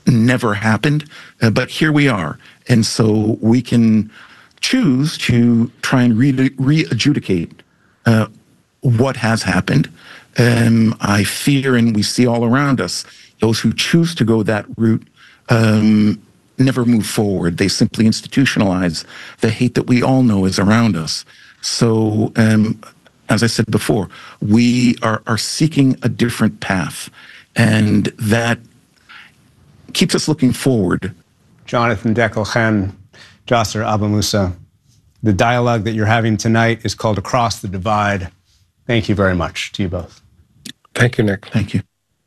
never happened, but here we are. And so we can choose to try and re-adjudicate what has happened. I fear, and we see all around us, those who choose to go that route never move forward. They simply institutionalize the hate that we all know is around us. So, as I said before, we are seeking a different path, and that keeps us looking forward. Jonathan Dekelchen, Jasser Abu Musa, the dialogue that you're having tonight is called Across the Divide. Thank you very much to you both. Thank you, Nick. Thank you.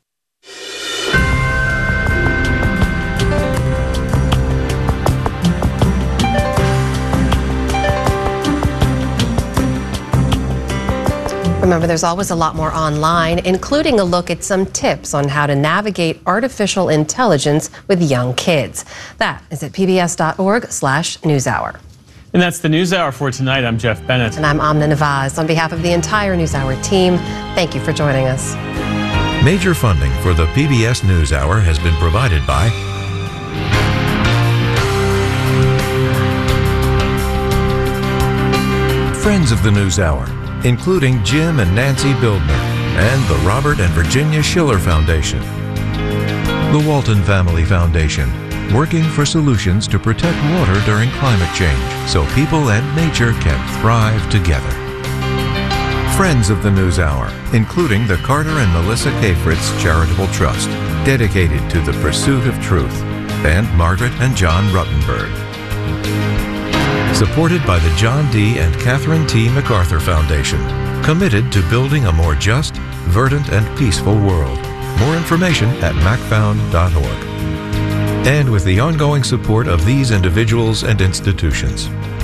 Remember, there's always a lot more online, including a look at some tips on how to navigate artificial intelligence with young kids. That is at pbs.org/newshour. And that's the NewsHour for tonight. I'm Jeff Bennett. And I'm Amna Nawaz. On behalf of the entire NewsHour team, thank you for joining us. Major funding for the PBS NewsHour has been provided by friends of the NewsHour, including Jim and Nancy Bildner, and the Robert and Virginia Schiller Foundation. The Walton Family Foundation, working for solutions to protect water during climate change so people and nature can thrive together. Friends of the NewsHour, including the Carter and Melissa K. Fritz Charitable Trust, dedicated to the pursuit of truth, and Margaret and John Ruttenberg. Supported by the John D. and Catherine T. MacArthur Foundation, committed to building a more just, verdant, and peaceful world. More information at macfound.org. And with the ongoing support of these individuals and institutions.